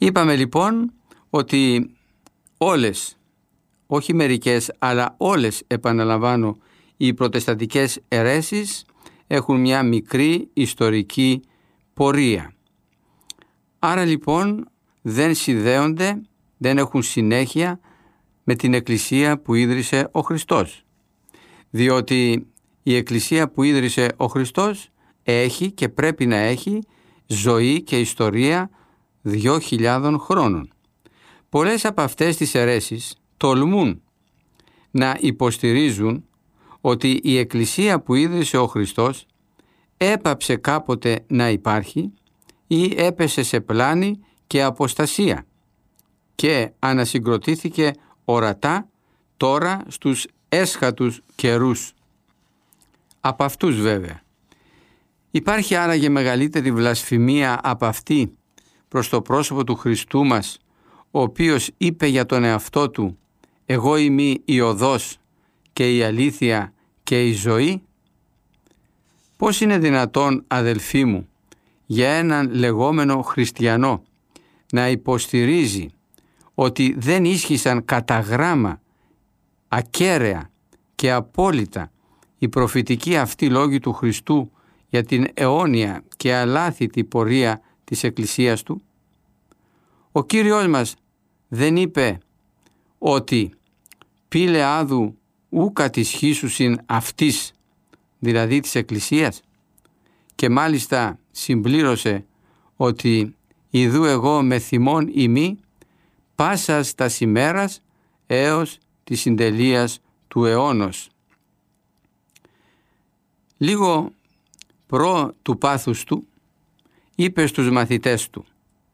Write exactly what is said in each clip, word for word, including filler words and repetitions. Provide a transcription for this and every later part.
Είπαμε λοιπόν ότι όλες, όχι μερικές, αλλά όλες, επαναλαμβάνω, οι προτεσταντικές αιρέσεις έχουν μια μικρή ιστορική πορεία. Άρα λοιπόν δεν συνδέονται, δεν έχουν συνέχεια με την Εκκλησία που ίδρυσε ο Χριστός. Διότι η Εκκλησία που ίδρυσε ο Χριστός έχει και πρέπει να έχει ζωή και ιστορία δύο χιλιάδων χρόνων. Πολλές από αυτές τις αιρέσεις τολμούν να υποστηρίζουν ότι η Εκκλησία που ίδρυσε ο Χριστός έπαψε κάποτε να υπάρχει ή έπεσε σε πλάνη και αποστασία και ανασυγκροτήθηκε ορατά τώρα στους έσχατους καιρούς. Από αυτούς βέβαια. Υπάρχει άραγε μεγαλύτερη βλασφημία από αυτή προς το πρόσωπο του Χριστού μας, ο οποίος είπε για τον εαυτό του «Εγώ είμαι η οδός και η αλήθεια και η ζωή»? Πώς είναι δυνατόν, αδελφοί μου, για έναν λεγόμενο χριστιανό να υποστηρίζει ότι δεν ίσχυσαν κατά γράμμα, ακέραια και απόλυτα η προφητική αυτή λόγη του Χριστού για την αιώνια και αλάθητη πορεία της Εκκλησίας του? Ο Κύριος μας δεν είπε ότι «πήλε άδου ούκα της χύσουσιν αυτής», δηλαδή της Εκκλησίας, και μάλιστα συμπλήρωσε ότι «ιδού εγώ με θυμών ημί πάσας τας ημέρας έως της συντελείας του αιώνος». Λίγο προ του πάθους του είπε στους μαθητές του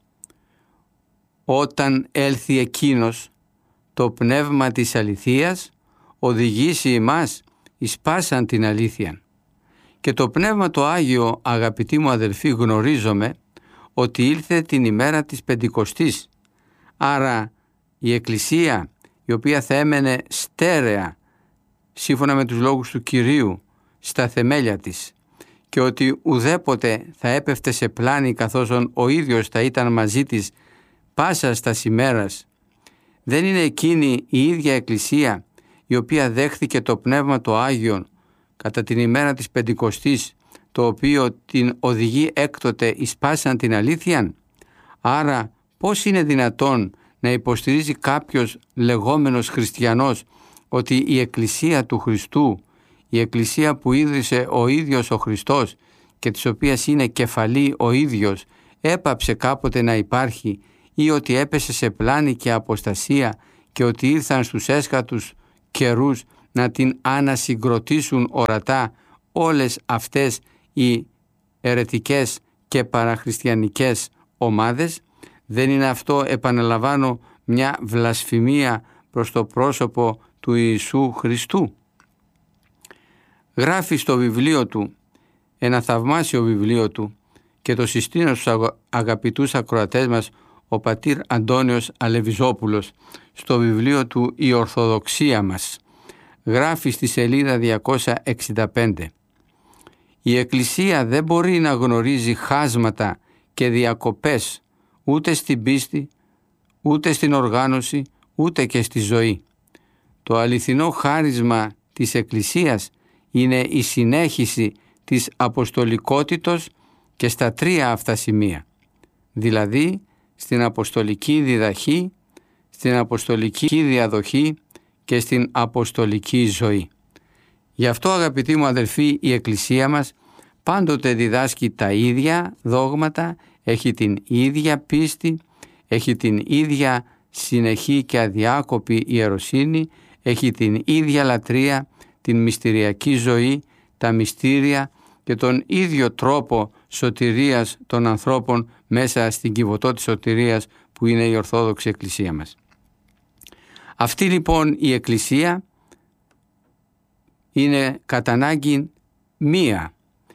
«Όταν έλθει εκείνος, το πνεύμα της αληθείας οδηγήσει εμάς εις πάσαν την αλήθεια». Και το Πνεύμα το Άγιο, αγαπητοί μου αδελφοί, γνωρίζομαι ότι ήλθε την ημέρα της Πεντηκοστής. Άρα η Εκκλησία, η οποία θα έμενε στέρεα σύμφωνα με τους λόγους του Κυρίου στα θεμέλια της, και ότι ουδέποτε θα έπεφτε σε πλάνη καθώς ο ίδιος θα ήταν μαζί της πάσα στας ημέρας, δεν είναι εκείνη η ίδια Εκκλησία η οποία δέχθηκε το Πνεύμα το Άγιον κατά την ημέρα της Πεντηκοστής, το οποίο την οδηγεί έκτοτε εις πάσαν την αλήθεια? Άρα πώς είναι δυνατόν να υποστηρίζει κάποιος λεγόμενος χριστιανός ότι η Εκκλησία του Χριστού, η Εκκλησία που ίδρυσε ο ίδιος ο Χριστός και της οποίας είναι κεφαλή ο ίδιος, έπαψε κάποτε να υπάρχει, ή ότι έπεσε σε πλάνη και αποστασία και ότι ήρθαν στους έσχατους καιρούς να την ανασυγκροτήσουν ορατά όλες αυτές οι αιρετικές και παραχριστιανικές ομάδες? Δεν είναι αυτό, επαναλαμβάνω, μια βλασφημία προς το πρόσωπο του Ιησού Χριστού? Γράφει στο βιβλίο του, ένα θαυμάσιο βιβλίο του, και το συστήνω στους αγαπητούς ακροατές μας, ο πατήρ Αντώνιος Αλεβιζόπουλος, στο βιβλίο του «Η Ορθοδοξία μας». Γράφει στη σελίδα διακόσια εξήντα πέντε «Η Εκκλησία δεν μπορεί να γνωρίζει χάσματα και διακοπές ούτε στην πίστη, ούτε στην οργάνωση, ούτε και στη ζωή. Το αληθινό χάρισμα της Εκκλησίας είναι η συνέχιση της αποστολικότητος και στα τρία αυτά σημεία, δηλαδή στην αποστολική διδαχή, στην αποστολική διαδοχή και στην αποστολική ζωή. Γι' αυτό, αγαπητοί μου αδελφοί, η Εκκλησία μας πάντοτε διδάσκει τα ίδια δόγματα, έχει την ίδια πίστη, έχει την ίδια συνεχή και αδιάκοπη ιεροσύνη, έχει την ίδια λατρεία, την μυστηριακή ζωή, τα μυστήρια και τον ίδιο τρόπο σωτηρίας των ανθρώπων μέσα στην κυβωτό της σωτηρίας που είναι η Ορθόδοξη Εκκλησία μας. Αυτή λοιπόν η Εκκλησία είναι κατά ανάγκη μία,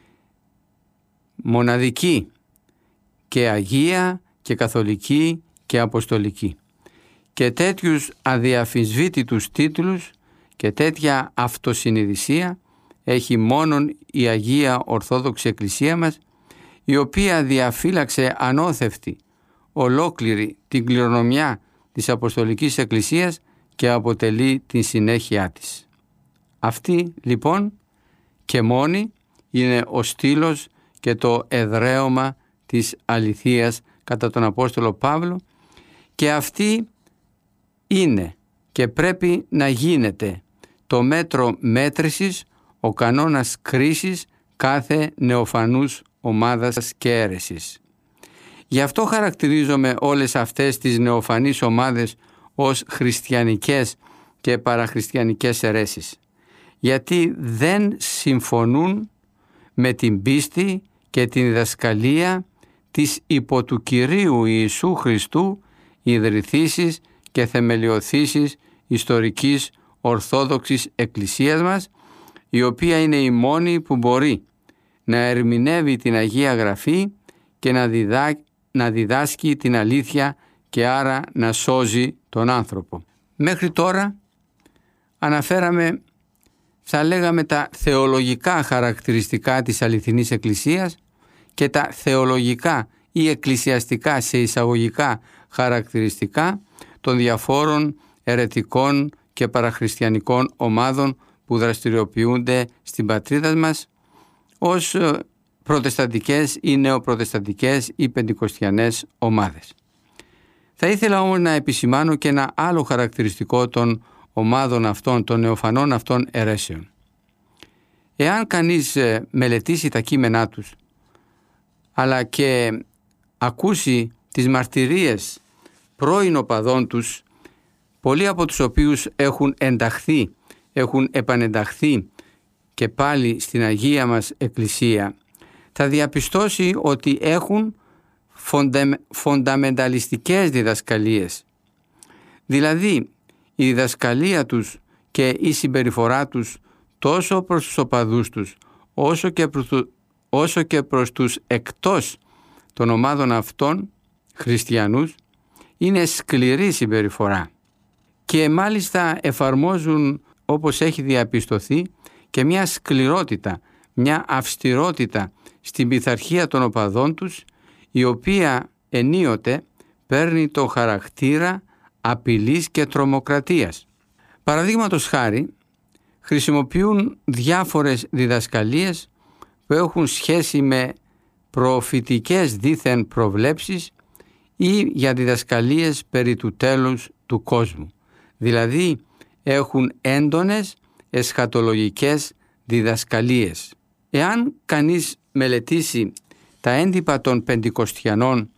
μοναδική και αγία και καθολική και αποστολική. Και τέτοιους αδιαφυσβήτητους τίτλους και τέτοια αυτοσυνειδησία έχει μόνον η Αγία Ορθόδοξη Εκκλησία μας, η οποία διαφύλαξε ανώθευτη ολόκληρη την κληρονομιά της Αποστολικής Εκκλησίας και αποτελεί την συνέχεια της. Αυτή λοιπόν και μόνη είναι ο στήλος και το εδραίωμα της αληθείας κατά τον Απόστολο Παύλο, και αυτή είναι και πρέπει να γίνεται το μέτρο μέτρησης, ο κανόνας κρίσης κάθε νεοφανούς ομάδας και αίρεσης. Γι' αυτό χαρακτηρίζομαι όλες αυτές τις νεοφανείς ομάδες ως χριστιανικές και παραχριστιανικές αιρέσεις, γιατί δεν συμφωνούν με την πίστη και την διδασκαλία της υπό του Κυρίου Ιησού Χριστού ιδρυθήσεις και θεμελιωθήσεις ιστορικής Ορθόδοξης Εκκλησίας μας, η οποία είναι η μόνη που μπορεί να ερμηνεύει την Αγία Γραφή και να, διδά, να διδάσκει την αλήθεια και άρα να σώζει τον άνθρωπο. Μέχρι τώρα αναφέραμε, θα λέγαμε, τα θεολογικά χαρακτηριστικά της αληθινής Εκκλησίας και τα θεολογικά ή εκκλησιαστικά σε εισαγωγικά χαρακτηριστικά των διαφόρων αιρετικών και παραχριστιανικών ομάδων που δραστηριοποιούνται στην πατρίδα μας ως προτεσταντικές ή νεοπροτεσταντικές ή πεντηκοστιανές ομάδες. Θα ήθελα όμως να επισημάνω και ένα άλλο χαρακτηριστικό των ομάδων αυτών, των νεοφανών αυτών αιρέσεων. Εάν κανείς μελετήσει τα κείμενά τους, αλλά και ακούσει τις μαρτυρίες πρώην οπαδών τους, πολλοί από τους οποίους έχουν ενταχθεί, έχουν επανενταχθεί και πάλι στην Αγία μας Εκκλησία, θα διαπιστώσει ότι έχουν φοντα, φονταμενταλιστικές διδασκαλίες. Δηλαδή, η διδασκαλία τους και η συμπεριφορά τους τόσο προς τους οπαδούς τους, όσο και προς, του, όσο και προς τους εκτός των ομάδων αυτών χριστιανούς, είναι σκληρή συμπεριφορά και μάλιστα εφαρμόζουν, όπως έχει διαπιστωθεί, και μια σκληρότητα, μια αυστηρότητα στην πειθαρχία των οπαδών τους, η οποία ενίοτε παίρνει το χαρακτήρα απειλής και τρομοκρατίας. Παραδείγματος χάρη, χρησιμοποιούν διάφορες διδασκαλίες που έχουν σχέση με προφητικές δήθεν προβλέψεις ή για διδασκαλίες περί του τέλους του κόσμου. Δηλαδή έχουν έντονες εσχατολογικές διδασκαλίες. Εάν κανείς μελετήσει τα έντυπα των Πεντηκοστιανών,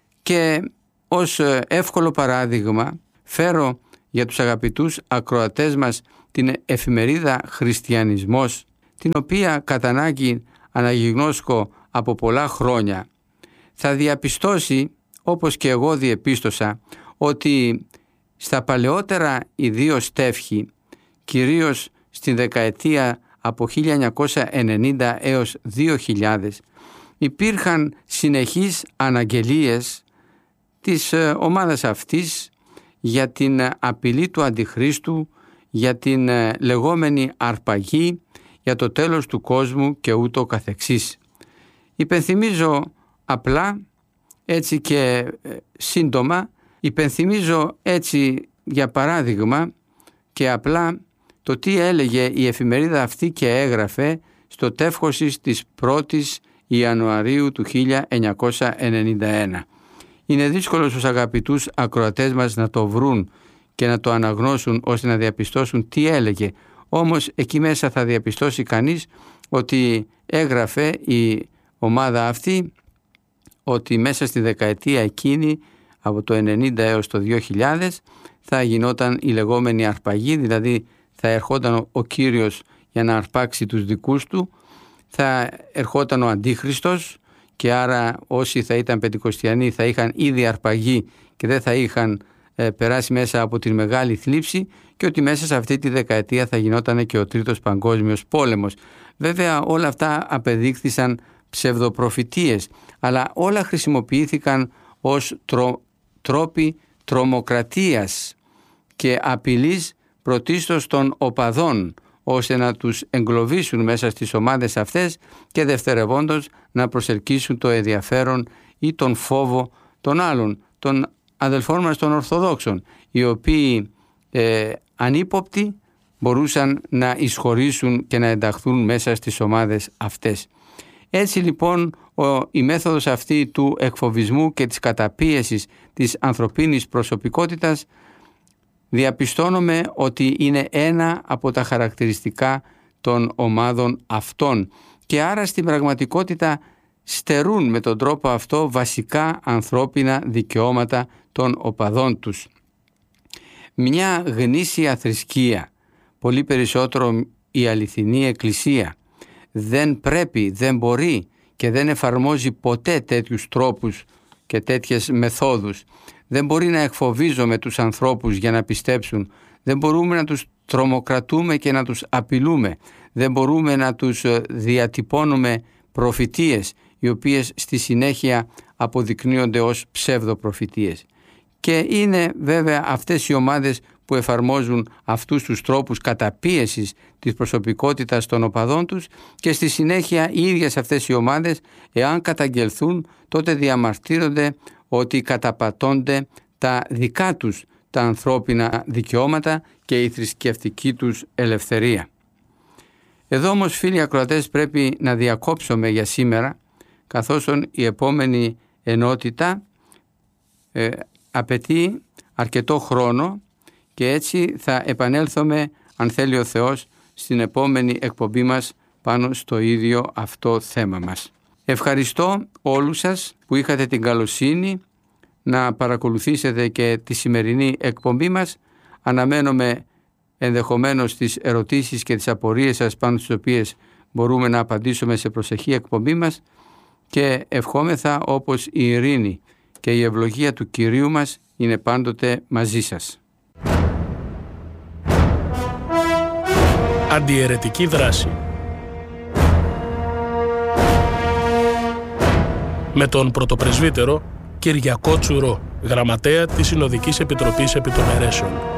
και ως εύκολο παράδειγμα φέρω για τους αγαπητούς ακροατές μας την εφημερίδα Χριστιανισμός, την οποία κατά ανάγκη αναγιγνώσκω από πολλά χρόνια, θα διαπιστώσει, όπως και εγώ διεπίστωσα, ότι στα παλαιότερα ιδίως τεύχη, κυρίως στην δεκαετία από χίλια εννιακόσια ενενήντα έως δύο χιλιάδες, υπήρχαν συνεχείς αναγγελίες της ομάδας αυτής για την απειλή του Αντιχρίστου, για την λεγόμενη αρπαγή, για το τέλος του κόσμου και ούτω καθεξής. Υπενθυμίζω απλά, έτσι και σύντομα, υπενθυμίζω έτσι για παράδειγμα και απλά το τι έλεγε η εφημερίδα αυτή και έγραφε στο τεύχωσης της πρώτης Ιανουαρίου του χίλια εννιακόσια ενενήντα ένα. Είναι δύσκολο στους αγαπητούς ακροατές μας να το βρουν και να το αναγνώσουν ώστε να διαπιστώσουν τι έλεγε. Όμως εκεί μέσα θα διαπιστώσει κανείς ότι έγραφε η ομάδα αυτή ότι μέσα στη δεκαετία εκείνη, από το ενενήντα έως το δύο χιλιάδες, θα γινόταν η λεγόμενη αρπαγή, δηλαδή θα ερχόταν ο Κύριος για να αρπάξει τους δικούς του, θα ερχόταν ο Αντίχριστος και άρα όσοι θα ήταν πεντηκοστιανοί θα είχαν ήδη αρπαγή και δεν θα είχαν ε, περάσει μέσα από την μεγάλη θλίψη, και ότι μέσα σε αυτή τη δεκαετία θα γινόταν και ο Τρίτος Παγκόσμιος Πόλεμος. Βέβαια όλα αυτά απεδείχθησαν ψευδοπροφητείες, αλλά όλα χρησιμοποιήθηκαν ως τρο, τρόποι τρομοκρατίας και απειλής πρωτίστως των οπαδών, ώστε να τους εγκλωβίσουν μέσα στις ομάδες αυτές και δευτερευόντως να προσελκύσουν το ενδιαφέρον ή τον φόβο των άλλων, των αδελφών μας των Ορθοδόξων, οι οποίοι ε, ανύποπτοι μπορούσαν να εισχωρήσουν και να ενταχθούν μέσα στις ομάδες αυτές. Έτσι λοιπόν ο, η μέθοδος αυτή του εκφοβισμού και της καταπίεσης της ανθρωπίνης προσωπικότητας διαπιστώνουμε ότι είναι ένα από τα χαρακτηριστικά των ομάδων αυτών και άρα στην πραγματικότητα στερούν με τον τρόπο αυτό βασικά ανθρώπινα δικαιώματα των οπαδών τους. Μια γνήσια θρησκεία, πολύ περισσότερο η αληθινή Εκκλησία, δεν πρέπει, δεν μπορεί και δεν εφαρμόζει ποτέ τέτοιους τρόπους και τέτοιες μεθόδους. Δεν μπορεί να εκφοβίζουμε τους ανθρώπους για να πιστέψουν. Δεν μπορούμε να τους τρομοκρατούμε και να τους απειλούμε. Δεν μπορούμε να τους διατυπώνουμε προφητείες, οι οποίες στη συνέχεια αποδεικνύονται ως ψευδοπροφητείες. Και είναι βέβαια αυτές οι ομάδες που εφαρμόζουν αυτούς τους τρόπους καταπίεσης της προσωπικότητας των οπαδών τους και στη συνέχεια οι ίδιες αυτές οι ομάδες, εάν καταγγελθούν, τότε διαμαρτύρονται ότι καταπατώνται τα δικά τους τα ανθρώπινα δικαιώματα και η θρησκευτική τους ελευθερία. Εδώ όμως, φίλοι ακροατές, πρέπει να διακόψουμε για σήμερα, καθώς η επόμενη ενότητα ε, απαιτεί αρκετό χρόνο και έτσι θα επανέλθουμε, αν θέλει ο Θεός, στην επόμενη εκπομπή μας πάνω στο ίδιο αυτό θέμα μας. Ευχαριστώ όλους σας που είχατε την καλοσύνη να παρακολουθήσετε και τη σημερινή εκπομπή μας. Αναμένουμε ενδεχομένως τις ερωτήσεις και τις απορίες σας πάνω στις οποίες μπορούμε να απαντήσουμε σε προσεχή εκπομπή μας και ευχόμεθα όπως η ειρήνη και η ευλογία του Κυρίου μας είναι πάντοτε μαζί σας. Αντιαιρετική δράση με τον πρωτοπρεσβύτερο Κυριακό Τσουρό, γραμματέα της Συνοδικής Επιτροπής επί των Αιρέσεων.